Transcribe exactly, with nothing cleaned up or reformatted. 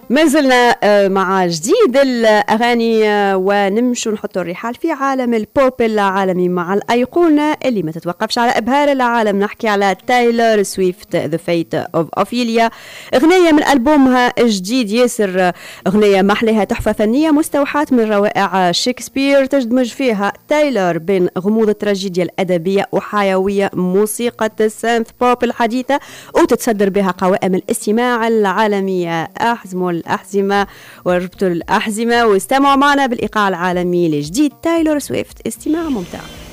ما زلنا مع جديد الأغاني ونمشوا نحطوا الرحال في عالم البوب العالمي مع الأيقونة اللي ما تتوقفش على إبهار العالم. نحكي على تايلور سويفت The Fate of Ophelia، أغنية من ألبومها الجديد ياسر، أغنية محلها تحفة فنية مستوحاة من روائع شكسبير، تدمج فيها تايلور بين غموض التراجيديا الأدبية وحيوية موسيقى السانث بوب الحديثة، وتتصدر بها قوائم الاستماع العالمية. أحزموا الأحزمة وربطوا الأحزمة واستمعوا معنا بالإيقاع العالمي لجديد تايلور سويفت، استماع ممتع.